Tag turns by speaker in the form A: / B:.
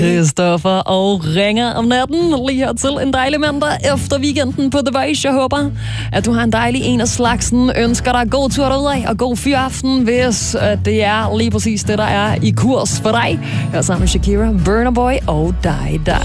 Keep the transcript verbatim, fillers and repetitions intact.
A: Christoffer og ringer om natten lige her til en dejlig mandag efter weekenden på The Voice. Jeg håber, at du har en dejlig en af slagsen. Ønsker dig god tur derudad og god fyraften, hvis det er lige præcis det, der er i kurs for dig. Jeg er sammen med Shakira, Burna Boy og dig der.